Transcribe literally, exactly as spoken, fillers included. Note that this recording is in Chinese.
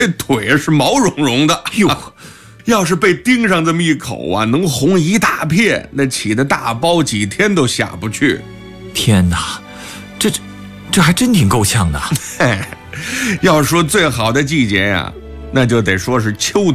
这腿是毛茸茸的。 哟， 要是被叮上这么一口啊，能红一大片，那起的大包几天都下不去。 天哪，这这这还真挺够呛的。 嘿，要说最好的季节呀、啊，那就得说是秋